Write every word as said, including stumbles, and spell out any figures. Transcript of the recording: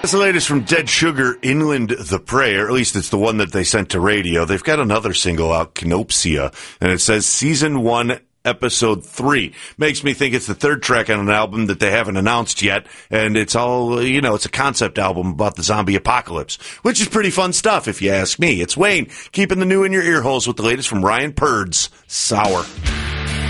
That's the latest from Dead Sugar, Inland the Prey, or at least it's the one that they sent to radio. They've got another single out, Canopsia, and it says Season one, Episode three. Makes me think it's the third track on an album that they haven't announced yet, and it's all, you know, it's a concept album about the zombie apocalypse, which is pretty fun stuff, if you ask me. It's Wayne, keeping the new in your ear holes with the latest from Ryan Purd's Sour.